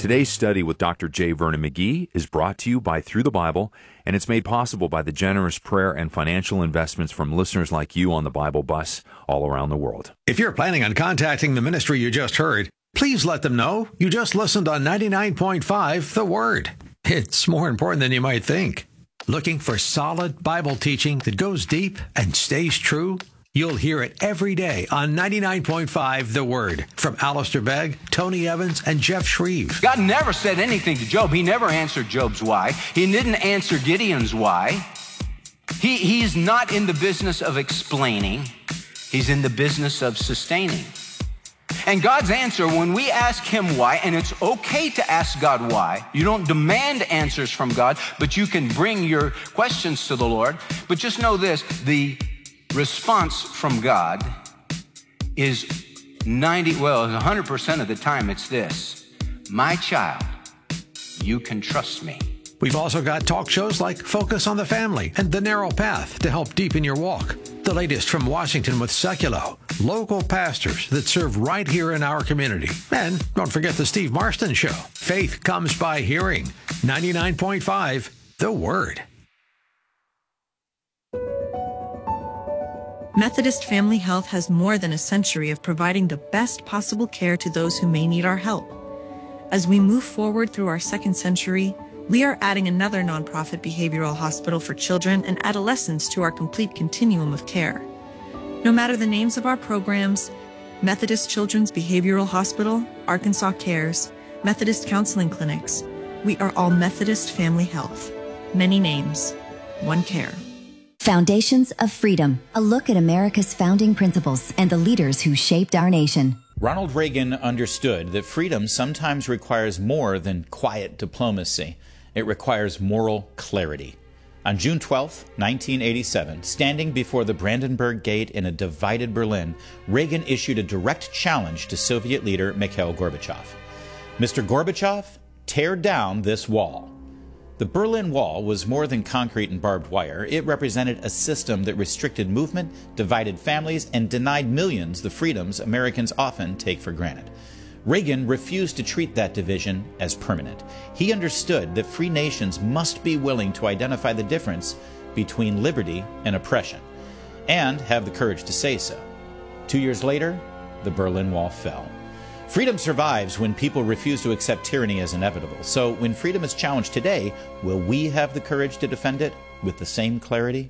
Today's study with Dr. J. Vernon McGee is brought to you by Through the Bible, and it's made possible by the generous prayer and financial investments from listeners like you on the Bible Bus all around the world. If you're planning on contacting the ministry you just heard, please let them know you just listened on 99.5 The Word. It's more important than you might think. Looking for solid Bible teaching that goes deep and stays true? You'll hear it every day on 99.5 The Word from Alistair Begg, Tony Evans, and Jeff Shreve. God never said anything to Job. He never answered Job's why. He didn't answer Gideon's why. He's not in the business of explaining. He's in the business of sustaining. And God's answer, when we ask him why, and it's okay to ask God why. You don't demand answers from God, but you can bring your questions to the Lord. But just know this, the response from God is 100% of the time it's this: my child, you can trust me. We've also got talk shows like Focus on the Family and The Narrow Path to help deepen your walk. The latest from Washington with Seculo, local pastors that serve right here in our community. And don't forget the Steve Marston Show. Faith comes by hearing. 99.5 The Word. Methodist Family Health has more than a century of providing the best possible care to those who may need our help. As we move forward through our second century, we are adding another nonprofit behavioral hospital for children and adolescents to our complete continuum of care. No matter the names of our programs, Methodist Children's Behavioral Hospital, Arkansas Cares, Methodist Counseling Clinics, we are all Methodist Family Health. Many names, one care. Foundations of Freedom, a look at America's founding principles and the leaders who shaped our nation. Ronald Reagan understood that freedom sometimes requires more than quiet diplomacy. It requires moral clarity. On June 12, 1987, standing before the Brandenburg Gate in a divided Berlin, Reagan issued a direct challenge to Soviet leader Mikhail Gorbachev. Mr. Gorbachev, tear down this wall. The Berlin Wall was more than concrete and barbed wire. It represented a system that restricted movement, divided families, and denied millions the freedoms Americans often take for granted. Reagan refused to treat that division as permanent. He understood that free nations must be willing to identify the difference between liberty and oppression, and have the courage to say so. 2 years later, the Berlin Wall fell. Freedom survives when people refuse to accept tyranny as inevitable. So when freedom is challenged today, will we have the courage to defend it with the same clarity?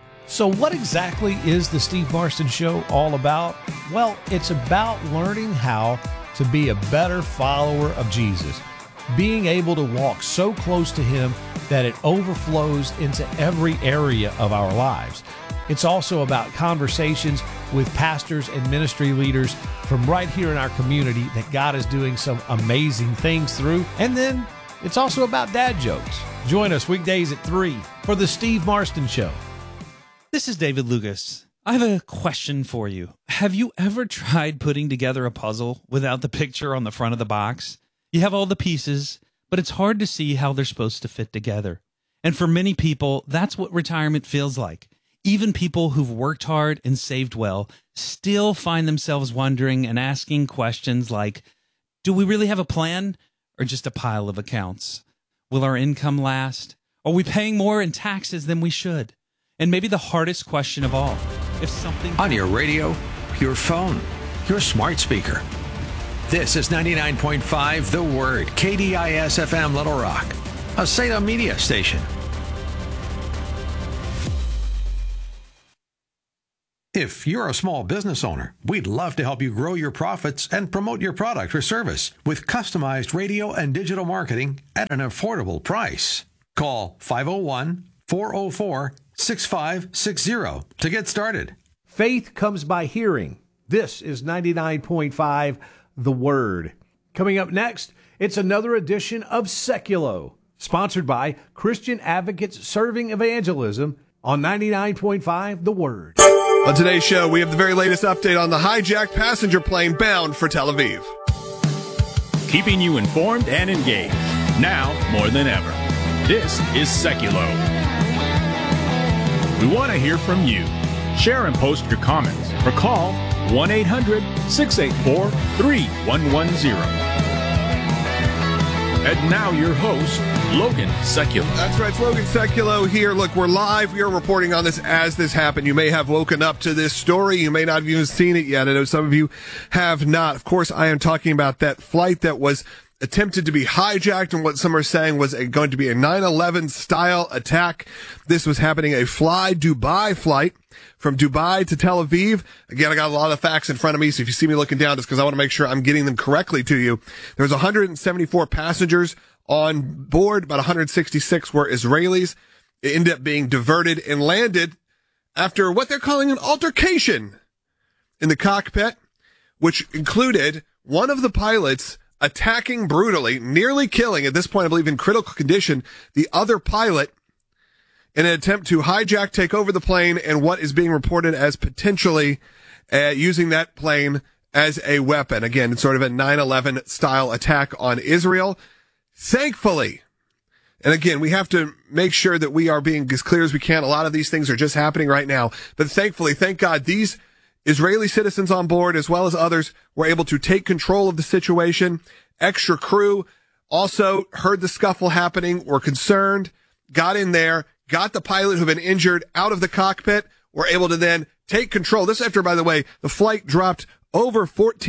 So what exactly is the Steve Marston Show all about? Well, it's about learning how to be a better follower of Jesus, being able to walk so close to him that it overflows into every area of our lives. It's also about conversations with pastors and ministry leaders from right here in our community that God is doing some amazing things through. And then it's also about dad jokes. Join us weekdays at 3 for the Steve Marston Show. This is David Lucas. I have a question for you. Have you ever tried putting together a puzzle without the picture on the front of the box? You have all the pieces, but it's hard to see how they're supposed to fit together. And for many people, that's what retirement feels like. Even people who've worked hard and saved well still find themselves wondering and asking questions like, do we really have a plan or just a pile of accounts? Will our income last? Are we paying more in taxes than we should? And maybe the hardest question of all, if something... On your radio, your phone, your smart speaker. This is 99.5 The Word, KDIS-FM Little Rock, a Salem media station. If you're a small business owner, we'd love to help you grow your profits and promote your product or service with customized radio and digital marketing at an affordable price. Call 501-404-6560 to get started. Faith comes by hearing. This is 99.5 The Word. Coming up next, it's another edition of Seculo, sponsored by Christian Advocates Serving Evangelism on 99.5 The Word. On today's show, we have the very latest update on the hijacked passenger plane bound for Tel Aviv. Keeping you informed and engaged, now more than ever. This is Seculo. We want to hear from you. Share and post your comments or call 1-800-684-3110. And now your host, Logan Sekulow. That's right, it's Logan Sekulow here. Look, we're live. We are reporting on this as this happened. You may have woken up to this story. You may not have even seen it yet. I know some of you have not. Of course, I am talking about that flight that was attempted to be hijacked and what some are saying was going to be a 9/11 style attack. This was happening, a Fly Dubai flight from Dubai to Tel Aviv. Again, I got a lot of facts in front of me, so if you see me looking down, it's because I want to make sure I'm getting them correctly to you. There was 174 passengers on board. About 166 were Israelis. It ended up being diverted and landed after what they're calling an altercation in the cockpit, which included one of the pilots attacking brutally, nearly killing, at this point I believe in critical condition, the other pilot in an attempt to hijack, take over the plane, and what is being reported as potentially using that plane as a weapon. Again, it's sort of a 9/11 style attack on Israel. Thankfully, and again, we have to make sure that we are being as clear as we can. A lot of these things are just happening right now. But thankfully, thank God, these Israeli citizens on board, as well as others, were able to take control of the situation. Extra crew also heard the scuffle happening, were concerned, got in there, got the pilot who had been injured out of the cockpit, were able to then take control. This after, by the way, the flight dropped over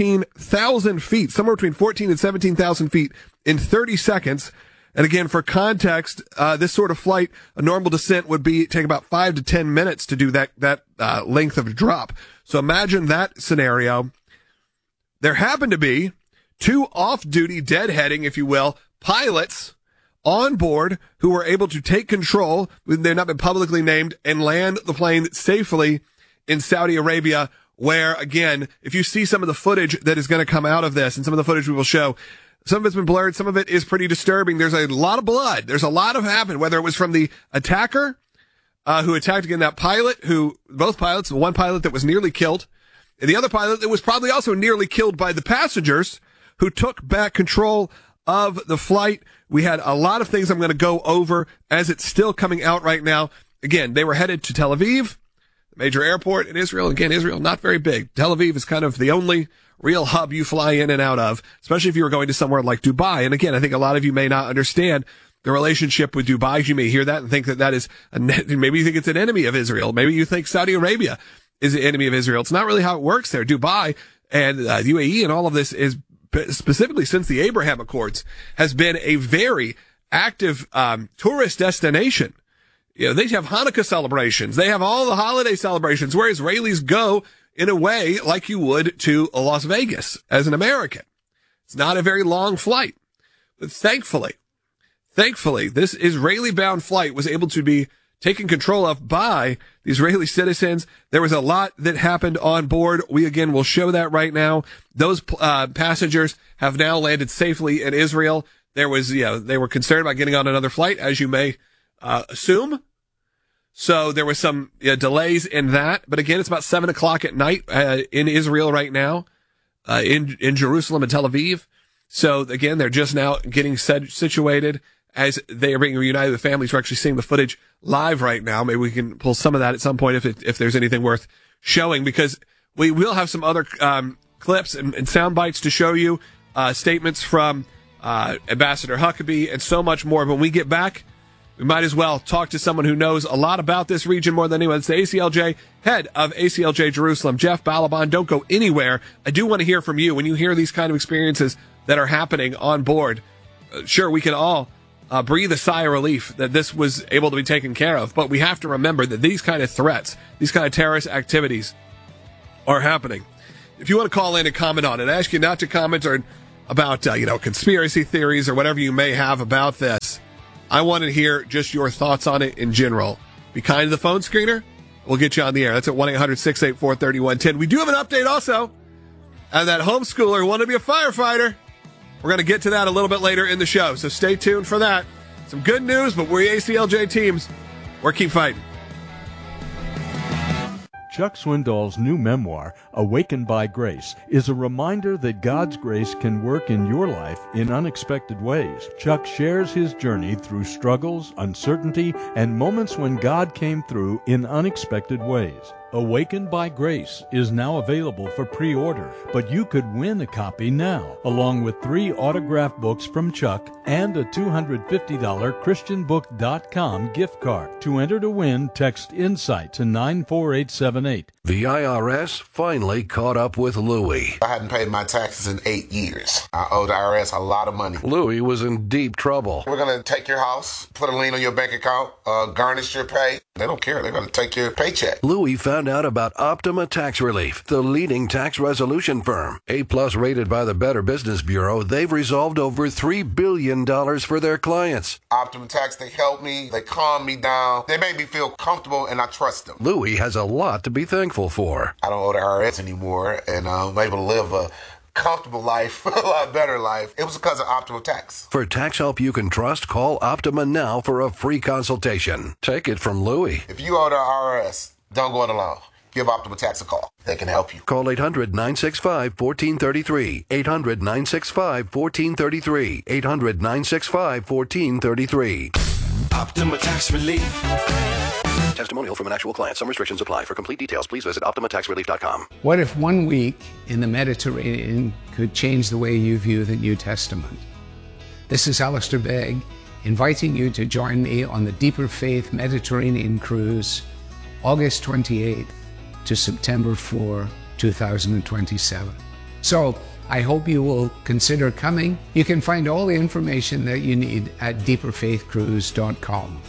14,000 feet, somewhere between 14 and 17,000 feet in 30 seconds. And again, for context, this sort of flight, a normal descent would take about 5 to 10 minutes to do that length of a drop. So imagine that scenario. There happened to be 2 off-duty, deadheading, if you will, pilots on board who were able to take control, they've not been publicly named, and land the plane safely in Saudi Arabia, where, again, if you see some of the footage that is going to come out of this, and some of the footage we will show, some of it's been blurred, some of it is pretty disturbing. There's a lot of blood. There's a lot of happened, whether it was from the attacker, who attacked again that pilot, both pilots, the one pilot that was nearly killed, and the other pilot that was probably also nearly killed by the passengers who took back control of the flight. We had a lot of things I'm going to go over as it's still coming out right now. Again, they were headed to Tel Aviv, the major airport in Israel. Again, Israel, not very big. Tel Aviv is kind of the only real hub you fly in and out of, especially if you were going to somewhere like Dubai. And again, I think a lot of you may not understand the relationship with Dubai. You may hear that and think that is maybe you think it's an enemy of Israel. Maybe you think Saudi Arabia is an enemy of Israel. It's not really how it works there. Dubai and UAE and all of this is specifically since the Abraham Accords has been a very active tourist destination. You know, they have Hanukkah celebrations. They have all the holiday celebrations where Israelis go in a way like you would to Las Vegas as an American. It's not a very long flight, but thankfully, this Israeli-bound flight was able to be taken control of by the Israeli citizens. There was a lot that happened on board. We, again, will show that right now. Those passengers have now landed safely in Israel. They were concerned about getting on another flight, as you may assume. So there were some delays in that. But again, it's about 7 o'clock at night in Israel right now, in Jerusalem and Tel Aviv. So again, they're just now getting situated as they are being reunited with families. We're actually seeing the footage live right now. Maybe we can pull some of that at some point if there's anything worth showing, because we will have some other clips and sound bites to show you, statements from Ambassador Huckabee and so much more. But when we get back, we might as well talk to someone who knows a lot about this region more than anyone. It's the ACLJ head of ACLJ Jerusalem, Jeff Balaban. Don't go anywhere. I do want to hear from you when you hear these kind of experiences that are happening on board. Sure, we can all breathe a sigh of relief that this was able to be taken care of, but we have to remember that these kind of threats, these kind of terrorist activities are happening. If you want to call in and comment on it, I ask you not to comment about conspiracy theories or whatever you may have about this. I want to hear just your thoughts on it in general. Be kind to the phone screener. We'll get you on the air. That's at 1-800-684-3110. We do have an update also on that homeschooler who wanted to be a firefighter. We're going to get to that a little bit later in the show, so stay tuned for that. Some good news, but we're ACLJ teams. We're keep fighting. Chuck Swindoll's new memoir, Awakened by Grace is a reminder that God's grace can work in your life in unexpected ways. Chuck shares his journey through struggles, uncertainty, and moments when God came through in unexpected ways. Awakened by Grace is now available for pre-order, but you could win a copy now, along with 3 autographed books from Chuck and a $250 ChristianBook.com gift card. To enter to win, text INSIGHT to 94878. The IRS finally caught up with Louie. I hadn't paid my taxes in 8 years. I owed the IRS a lot of money. Louie was in deep trouble. We're going to take your house, put a lien on your bank account, garnish your pay. They don't care. They're going to take your paycheck. Louie found out about Optima Tax Relief, the leading tax resolution firm. A-plus rated by the Better Business Bureau, they've resolved over $3 billion for their clients. Optima Tax, they helped me. They calmed me down. They made me feel comfortable, and I trust them. Louie has a lot to be thankful for. I don't owe the IRS anymore, and I'm able to live a comfortable life, a lot better life. It was because of Optima Tax. For tax help you can trust, call Optima now for a free consultation. Take it from Louie. If you owe the IRS, don't go it alone. Give Optima Tax a call. They can help you. Call 800-965-1433. 800-965-1433. 800-965-1433. Optima Tax Relief. Testimonial from an actual client. Some restrictions apply. For complete details, please visit OptimaTaxRelief.com. What if 1 week in the Mediterranean could change the way you view the New Testament? This is Alistair Begg, inviting you to join me on the Deeper Faith Mediterranean Cruise, August 28th to September 4, 2027. So, I hope you will consider coming. You can find all the information that you need at deeperfaithcruise.com.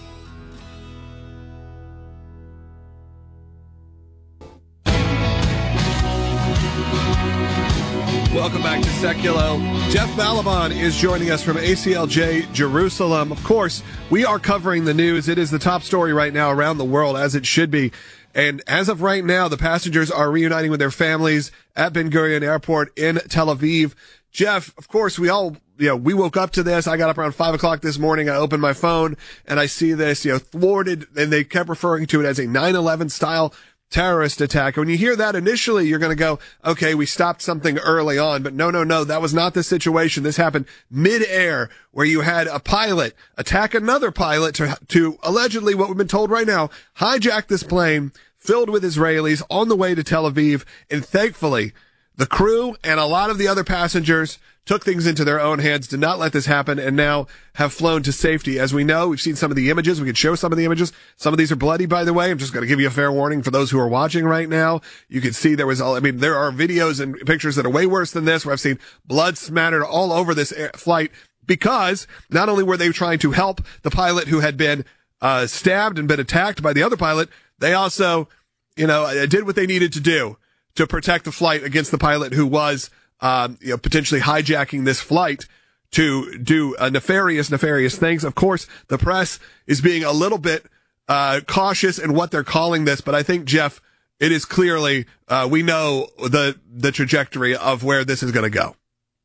Welcome back to Seculo. Jeff Balaban is joining us from ACLJ Jerusalem. Of course, we are covering the news. It is the top story right now around the world, as it should be. And as of right now, the passengers are reuniting with their families at Ben Gurion Airport in Tel Aviv. Jeff, of course, we woke up to this. I got up around 5 o'clock this morning. I opened my phone and I see this, thwarted, and they kept referring to it as a 9/11 style terrorist attack. When you hear that initially, you're going to go, okay, we stopped something early on, but no, that was not the situation. This happened mid-air where you had a pilot attack another pilot to allegedly, what we've been told right now, hijack this plane filled with Israelis on the way to Tel Aviv. And thankfully, the crew and a lot of the other passengers took things into their own hands, did not let this happen, and now have flown to safety. As we know, we've seen some of the images. We could show some of the images. Some of these are bloody, by the way. I'm just going to give you a fair warning for those who are watching right now. You can see there are videos and pictures that are way worse than this, where I've seen blood smattered all over this flight, because not only were they trying to help the pilot who had been stabbed and been attacked by the other pilot, they also, did what they needed to do to protect the flight against the pilot who was potentially hijacking this flight to do nefarious things. Of course, the press is being a little bit cautious in what they're calling this, but I think, Jeff, it is clearly we know the trajectory of where this is going to go.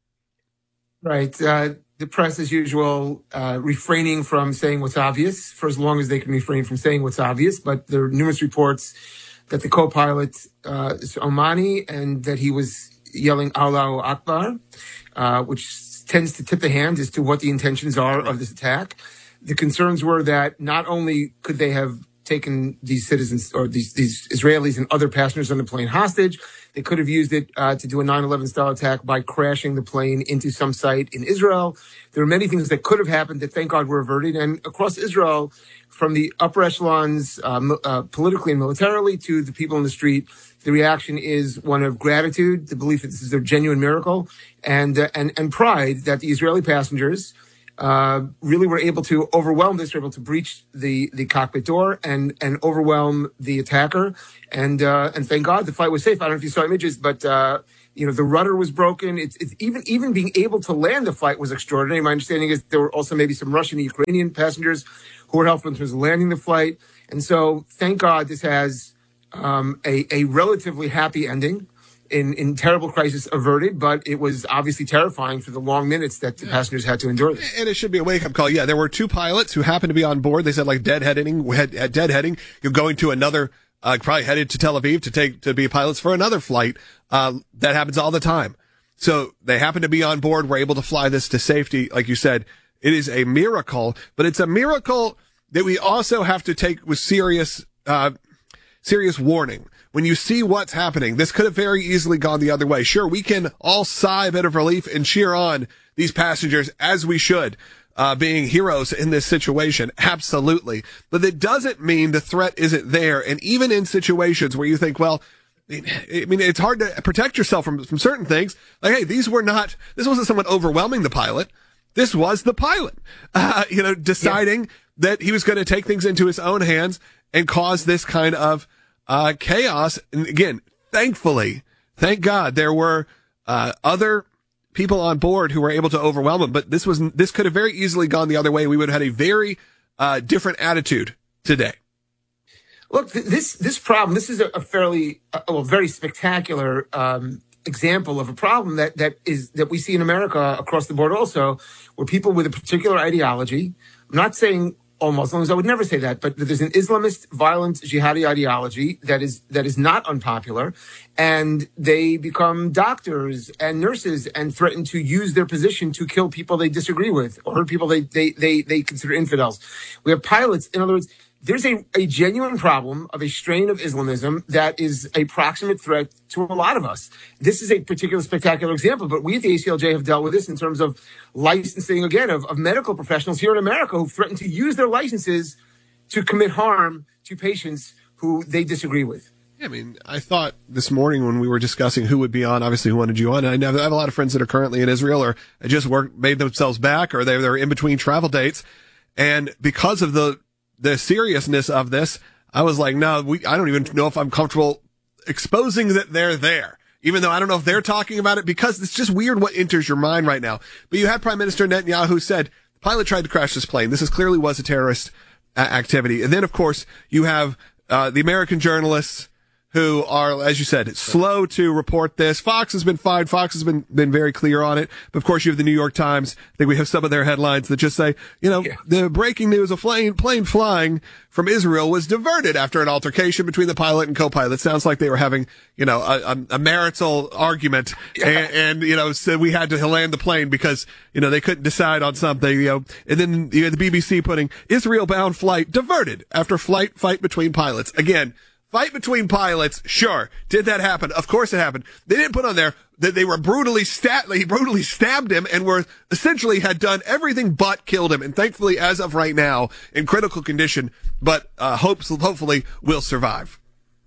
Right. The press, as usual, refraining from saying what's obvious for as long as they can refrain from saying what's obvious. But there are numerous reports that the co-pilot is Omani and that he was yelling Allahu Akbar, which tends to tip the hand as to what the intentions are of this attack. The concerns were that not only could they have taken these citizens or these Israelis and other passengers on the plane hostage, they could have used it to do a 9/11 style attack by crashing the plane into some site in Israel. There are many things that could have happened that, thank God, were averted. And across Israel, from the upper echelons, politically and militarily, to the people in the street, the reaction is one of gratitude, the belief that this is a genuine miracle, and pride that the Israeli passengers really were able to overwhelm this, were able to breach the cockpit door and overwhelm the attacker. And thank God the flight was safe. I don't know if you saw images, but the rudder was broken. It's even being able to land the flight was extraordinary. My understanding is there were also maybe some Russian and Ukrainian passengers who were helpful in terms of landing the flight. And so thank God this has a relatively happy ending. In terrible crisis averted, but it was obviously terrifying for the long minutes that the passengers had to endure this. And it should be a wake-up call. Yeah, there were two pilots who happened to be on board. They said deadheading. You're going to another probably headed to Tel Aviv to be pilots for another flight. That happens all the time. So they happen to be on board. We're able to fly this to safety. Like you said, it is a miracle, but it's a miracle that we also have to take with serious warning. When you see what's happening, this could have very easily gone the other way. Sure, we can all sigh a bit of relief and cheer on these passengers as we should, being heroes in this situation. Absolutely. But that doesn't mean the threat isn't there. And even in situations where you think, well, I mean, it's hard to protect yourself from certain things. Like, hey, this wasn't someone overwhelming the pilot. This was the pilot, deciding that he was going to take things into his own hands and cause this kind of chaos. And again, thank God, there were other people on board who were able to overwhelm him. But this could have very easily gone the other way. We would have had a very different attitude today. Look, this problem, this is a very spectacular example of a problem that we see in America across the board also, where people with a particular ideology, I'm not saying all Muslims, I would never say that, but there's an Islamist, violent, jihadi ideology that is not unpopular, and they become doctors and nurses and threaten to use their position to kill people they disagree with or hurt people they consider infidels. We have pilots, in other words, there's a genuine problem of a strain of Islamism that is a proximate threat to a lot of us. This is a particular spectacular example, but we at the ACLJ have dealt with this in terms of licensing, again, of medical professionals here in America who threaten to use their licenses to commit harm to patients who they disagree with. I mean, I thought this morning when we were discussing who would be on, obviously who wanted you on, and I have a lot of friends that are currently in Israel or just made themselves back, or they're in between travel dates. And because of the seriousness of this, I was like, no, I don't even know if I'm comfortable exposing that they're there, even though I don't know if they're talking about it, because it's just weird what enters your mind right now. But you had Prime Minister Netanyahu said the pilot tried to crash this plane. This clearly was a terrorist activity. And then, of course, you have the American journalists who are, as you said, slow to report this. Fox has been fine. Fox has been very clear on it. But of course, you have the New York Times. I think we have some of their headlines that just say, the breaking news, a plane flying from Israel was diverted after an altercation between the pilot and co-pilot. Sounds like they were having, a marital argument. And so we had to land the plane because, they couldn't decide on something, and then you had the BBC putting Israel-bound flight diverted after fight between pilots. Again, fight between pilots, sure. Did that happen? Of course it happened. They didn't put on there that they were he brutally stabbed him and essentially had done everything but killed him. And thankfully, as of right now, in critical condition, but hopefully will survive.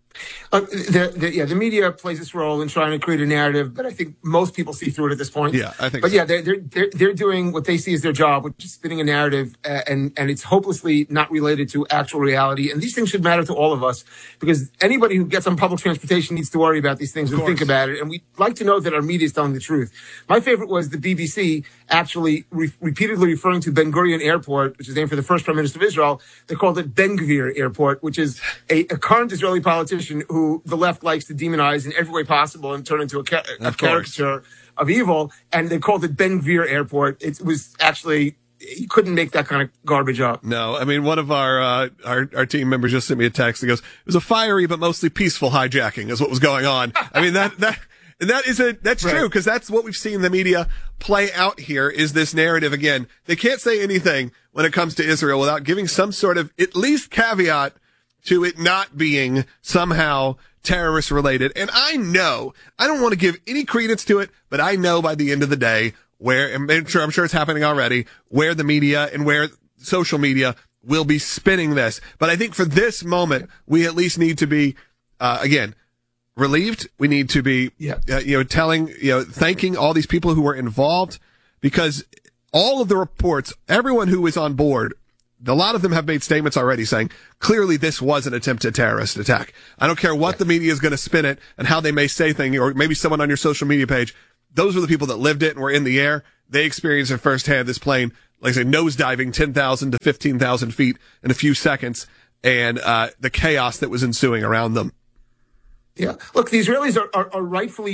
The media plays this role in trying to create a narrative, but I think most people see through it at this point. Yeah, I think. But so. Yeah, they're doing what they see as their job, which is spinning a narrative, and it's hopelessly not related to actual reality. And these things should matter to all of us, because anybody who gets on public transportation needs to worry about these things and think about it. And we like to know that our media is telling the truth. My favorite was the BBC actually repeatedly referring to Ben Gurion Airport, which is named for the first Prime Minister of Israel. They called it Ben Gvir Airport, which is a current Israeli politician who the left likes to demonize in every way possible and turn into a caricature of evil. And they called it Ben Gvir Airport. It was actually, you couldn't make that kind of garbage up. No, I mean, one of our team members just sent me a text that goes, it was a fiery but mostly peaceful hijacking is what was going on. I mean, that's right. True, because that's what we've seen the media play out here, is this narrative. Again, they can't say anything when it comes to Israel without giving some sort of at least caveat to it not being somehow terrorist related. And I know, I don't want to give any credence to it, but I know by the end of the day I'm sure it's happening already, where the media and where social media will be spinning this. But I think for this moment, we at least need to be, again, relieved. We need to be, thanking all these people who were involved, because all of the reports, everyone who was on board, a lot of them have made statements already saying, clearly this was an attempted terrorist attack. I don't care what the media is going to spin it and how they may say things, or maybe someone on your social media page. Those were the people that lived it and were in the air. They experienced it firsthand, this plane, like I say, nosediving 10,000 to 15,000 feet in a few seconds, and the chaos that was ensuing around them. Yeah. Look, the Israelis are rightfully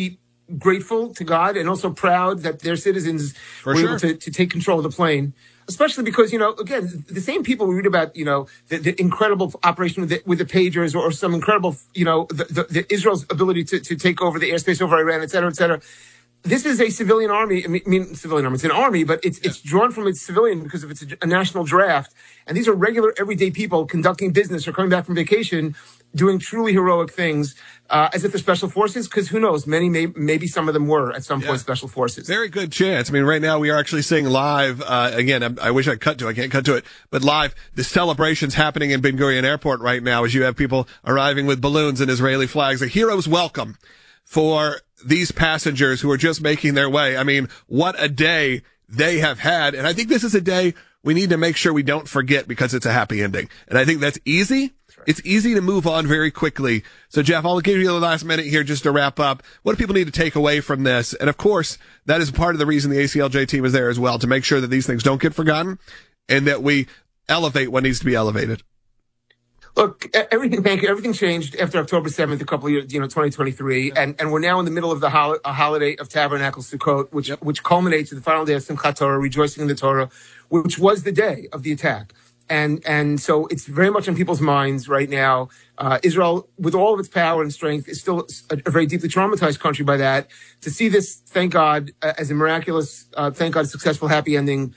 grateful to God and also proud that their citizens were able to take control of the plane. Especially because, again, the same people we read about, the incredible operation with the pagers or some incredible, the Israel's ability to take over the airspace over Iran, et cetera, et cetera. This is a civilian army. Civilian army. It's an army, but it's drawn from its civilian because of it's a national draft. And these are regular, everyday people conducting business or coming back from vacation, doing truly heroic things, as if they're special forces. Because who knows? Maybe some of them were at some point special forces. Very good chance. I mean, right now we are actually seeing live. Again, I wish I can't cut to it, but live the celebrations happening in Ben Gurion Airport right now as you have people arriving with balloons and Israeli flags. A hero's welcome for these passengers who are just making their way. I mean, what a day they have had. And I think this is a day we need to make sure we don't forget because it's a happy ending. And I think that's easy. It's easy to move on very quickly. So, Jeff, I'll give you the last minute here just to wrap up. What do people need to take away from this? And, of course, that is part of the reason the ACLJ team is there as well, to make sure that these things don't get forgotten and that we elevate what needs to be elevated. Look, everything changed after October 7th, a couple of years, 2023. And we're now in the middle of the holiday of Tabernacles Sukkot, which culminates in the final day of Simchat Torah, rejoicing in the Torah, which was the day of the attack. And so it's very much on people's minds right now. Israel, with all of its power and strength, is still a very deeply traumatized country by that. To see this, thank God, as a miraculous, thank God, successful, happy ending,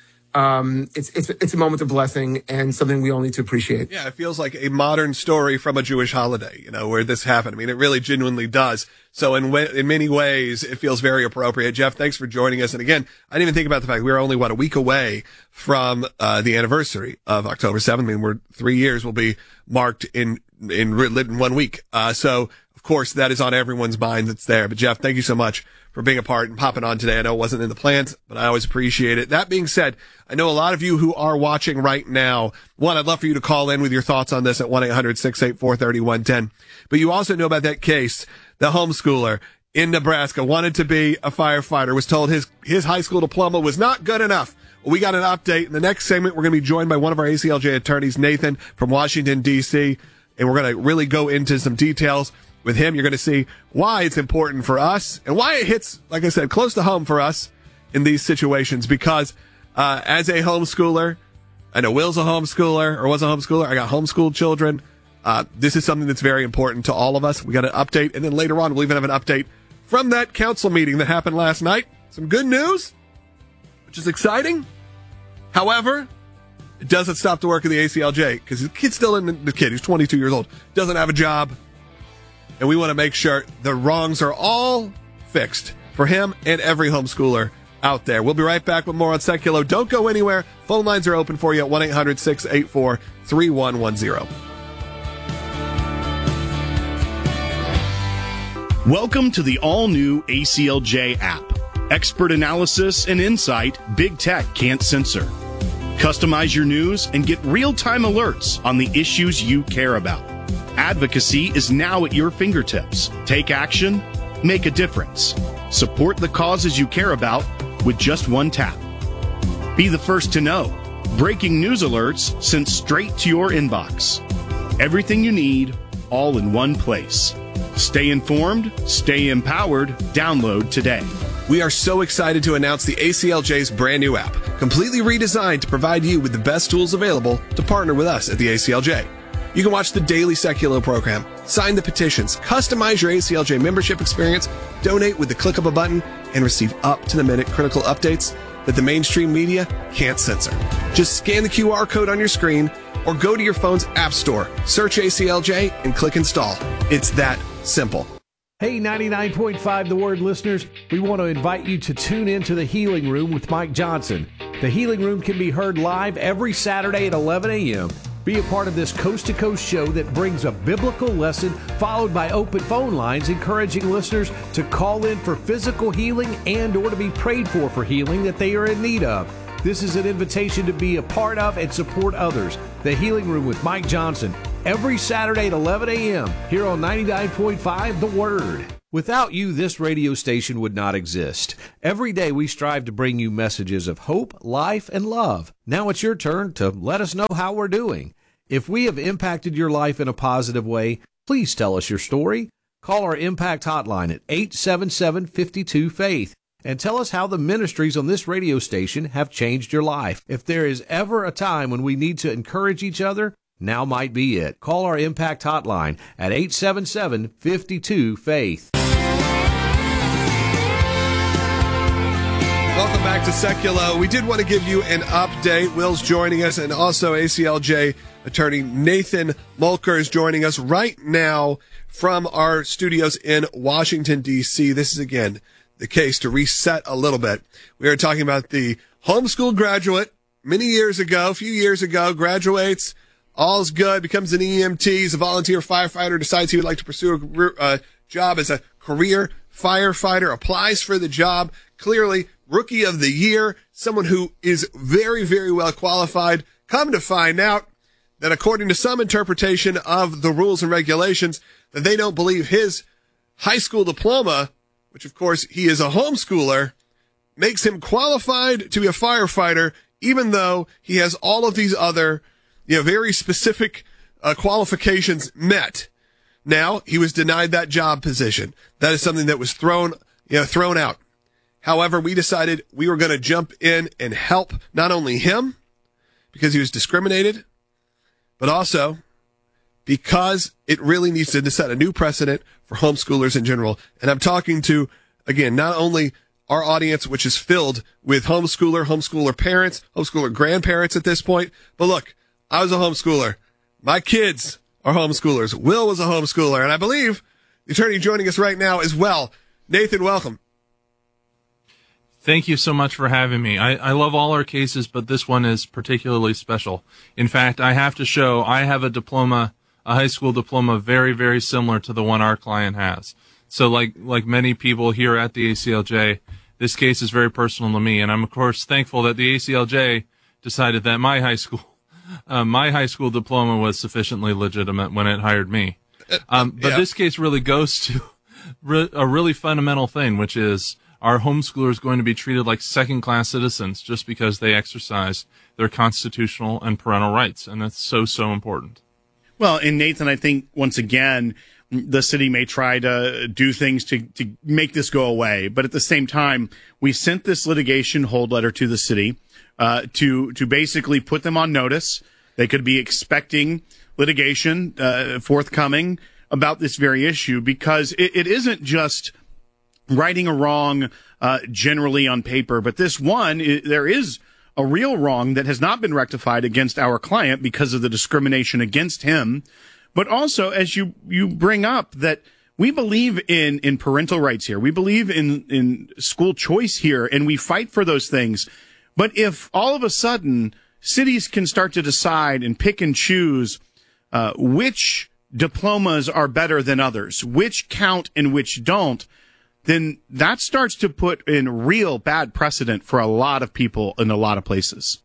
it's a moment of blessing and something we all need to appreciate. Yeah, it feels like a modern story from a Jewish holiday, where this happened. I mean, it really genuinely does. So in many ways, it feels very appropriate. Jeff, thanks for joining us. And again, I didn't even think about the fact we were only, a week away from the anniversary of October 7th. I mean, 3 years will be marked in 1 week. So, of course, that is on everyone's mind that's there. But Jeff, thank you so much for being a part and popping on today. I know it wasn't in the plans, but I always appreciate it. That being said, I know a lot of you who are watching right now. One, I'd love for you to call in with your thoughts on this at 1-800-684-3110. But you also know about that case, the homeschooler in Nebraska wanted to be a firefighter, was told his high school diploma was not good enough. We got an update. In the next segment, we're going to be joined by one of our ACLJ attorneys, Nathan from Washington, D.C., and we're going to really go into some details with him. You're going to see why it's important for us and why it hits, like I said, close to home for us in these situations. Because as a homeschooler, I know Will's a homeschooler or was a homeschooler. I got homeschooled children. This is something that's very important to all of us. We got an update, and then later on, we'll even have an update from that council meeting that happened last night. Some good news, which is exciting. However, it doesn't stop the work of the ACLJ because the kid's still in the kid. He's 22 years old, doesn't have a job. And we want to make sure the wrongs are all fixed for him and every homeschooler out there. We'll be right back with more on Seculo. Don't go anywhere. Phone lines are open for you at 1-800-684-3110. Welcome to the all-new ACLJ app. Expert analysis and insight big tech can't censor. Customize your news and get real-time alerts on the issues you care about. Advocacy is now at your fingertips. Take action, make a difference. Support the causes you care about with just one tap. Be the first to know. Breaking news alerts sent straight to your inbox. Everything you need, all in one place. Stay informed, stay empowered. Download today. We are so excited to announce the ACLJ's brand new app, completely redesigned to provide you with the best tools available to partner with us at the ACLJ. You can watch the daily Seculo program, sign the petitions, customize your ACLJ membership experience, donate with the click of a button, and receive up-to-the-minute critical updates that the mainstream media can't censor. Just scan the QR code on your screen or go to your phone's app store, search ACLJ, and click install. It's that simple. Hey, 99.5 The Word listeners, we want to invite you to tune in to The Healing Room with Mike Johnson. The Healing Room can be heard live every Saturday at 11 a.m. Be a part of this coast-to-coast show that brings a biblical lesson followed by open phone lines encouraging listeners to call in for physical healing and or to be prayed for healing that they are in need of. This is an invitation to be a part of and support others. The Healing Room with Mike Johnson, every Saturday at 11 a.m. here on 99.5 The Word. Without you, this radio station would not exist. Every day we strive to bring you messages of hope, life, and love. Now it's your turn to let us know how we're doing. If we have impacted your life in a positive way, please tell us your story. Call our Impact Hotline at 877-52-FAITH and tell us how the ministries on this radio station have changed your life. If there is ever a time when we need to encourage each other, now might be it. Call our Impact Hotline at 877-52-FAITH. Welcome back to Seculo. We did want to give you an update. Will's joining us, and also ACLJ attorney Nathan Mulker is joining us right now from our studios in Washington, D.C. This is, again, the case to reset a little bit. We are talking about the homeschool graduate a few years ago, graduates, all's good, becomes an EMT, he's a volunteer firefighter, decides he would like to pursue a job as a career firefighter, applies for the job, clearly rookie of the year, someone who is very, very well qualified. Come to find out that according to some interpretation of the rules and regulations, that they don't believe his high school diploma, which of course he is a homeschooler, makes him qualified to be a firefighter, even though he has all of these other, very specific qualifications met. Now, he was denied that job position. That is something that was thrown out. However, we decided we were going to jump in and help not only him because he was discriminated, but also because it really needs to set a new precedent for homeschoolers in general. And I'm talking to, again, not only our audience, which is filled with homeschooler parents, homeschooler grandparents at this point, but look, I was a homeschooler. My kids are homeschoolers. Will was a homeschooler, and I believe the attorney joining us right now as well. Nathan, welcome. Thank you so much for having me. I love all our cases, but this one is particularly special. In fact, I have to show I have a high school diploma very, very similar to the one our client has. So like many people here at the ACLJ, this case is very personal to me. And I'm, of course, thankful that the ACLJ decided that my high school diploma was sufficiently legitimate when it hired me. But this case really goes to a really fundamental thing, which is, are homeschoolers going to be treated like second-class citizens just because they exercise their constitutional and parental rights? And that's so, so important. Well, and Nathan, I think, once again, the city may try to do things to make this go away. But at the same time, we sent this litigation hold letter to the city to basically put them on notice. They could be expecting litigation forthcoming about this very issue, because it isn't just righting a wrong generally on paper, but this one, there is a real wrong that has not been rectified against our client because of the discrimination against him. But also, as you bring up, that we believe in parental rights here. We believe in school choice here, and we fight for those things. But if all of a sudden cities can start to decide and pick and choose which diplomas are better than others, which count and which don't, then that starts to put in real bad precedent for a lot of people in a lot of places.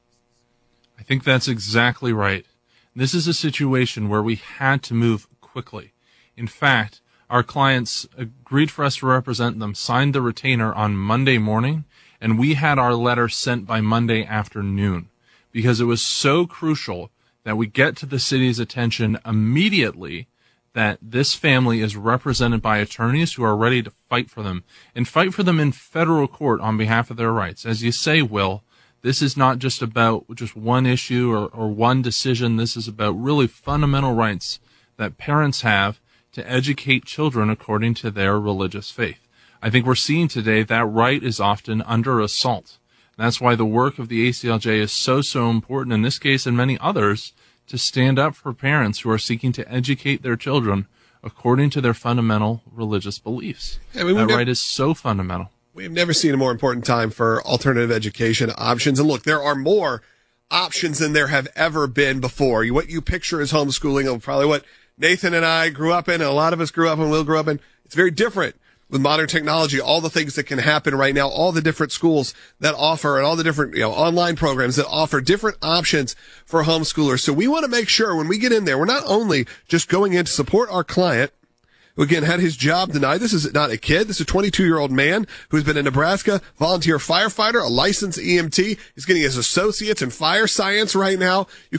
I think that's exactly right. This is a situation where we had to move quickly. In fact, our clients agreed for us to represent them, signed the retainer on Monday morning, and we had our letter sent by Monday afternoon because it was so crucial that we get to the city's attention immediately that this family is represented by attorneys who are ready to fight for them, and fight for them in federal court on behalf of their rights. As you say, Will, this is not just about just one issue or one decision. This is about really fundamental rights that parents have to educate children according to their religious faith. I think we're seeing today that right is often under assault. That's why the work of the ACLJ is so, so important in this case and many others, to stand up for parents who are seeking to educate their children according to their fundamental religious beliefs. That right is so fundamental. We've never seen a more important time for alternative education options. And look, there are more options than there have ever been before. What you picture as homeschooling, probably what Nathan and I grew up in, and a lot of us grew up and will grow up in. It's very different with modern technology, all the things that can happen right now, all the different schools that offer, and all the different online programs that offer different options for homeschoolers. So we want to make sure when we get in there, we're not only just going in to support our client, who again had his job denied. This is not a kid. This is a 22-year-old man who's been a Nebraska volunteer firefighter, a licensed EMT. He's getting his associates in fire science right now. You